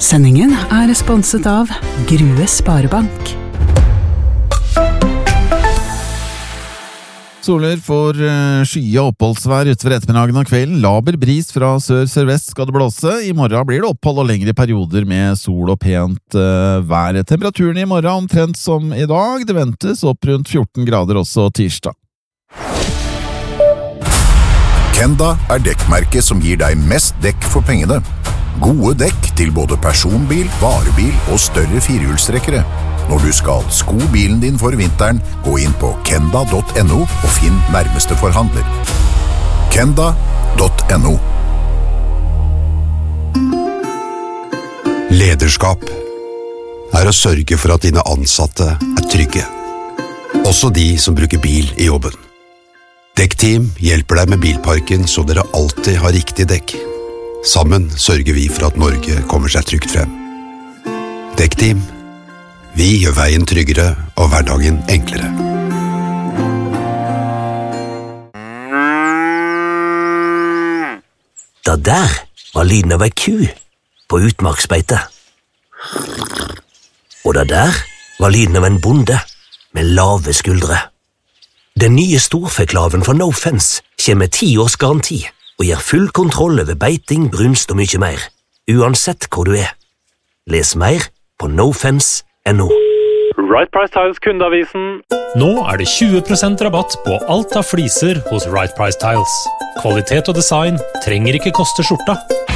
Sendingen sponset av Grue Sparebank. Soler får skye oppholdsvær utover ettermiddagen og kvelden. Laber bris fra sør-sørvest skal det blåse. I morgen blir det opphold og lengre perioder med sol og pent vær. Temperaturen i morgen omtrent som i dag. Det ventes opp rundt 14 grader også tirsdag. Kenda dekkmerket som gir deg mest dekk for pengene. Gode dekk til både personbil, varebil og større firehjulstrekkere. Når du skal sko bilen din for vinteren, gå inn på kenda.no og finn nærmeste forhandler. Kenda.no. Lederskap å sørge for at dine ansatte trygge. Også de som bruker bil i jobben. Dekkteam hjelper deg med bilparken så dere alltid har riktig dekk. Sammen sørger vi for at Norge kommer seg trygt frem. Dekkteam. Vi gjør veien tryggere og hverdagen enklere. Det der var lyden av ei ku på utmarksbeite. Og det der var lyden av en bonde med lave skuldre. Den nye storfeklaven fra No Fence kommer med 10 års garanti og gir full kontroll over beiting, brunst og mye mer, uansett hvor du er. Les mer på nofence.no. Right Price Tiles kundeavisen. Nå det 20% rabatt på alt av fliser hos Right Price Tiles. Kvalitet og design trenger ikke koste skjorta.